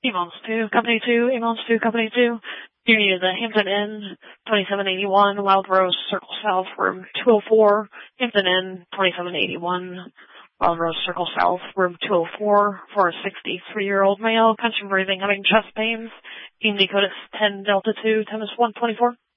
Emails to Company 2, emails to Company 2. You needed the Hampton Inn, 2781, Wild Rose, Circle South, room 204. Hampton Inn, 2781, Wild Rose, Circle South, room 204, for a 63-year-old male, conscious breathing, having chest pains. EMD code is 10 Delta 2, 10 is 124.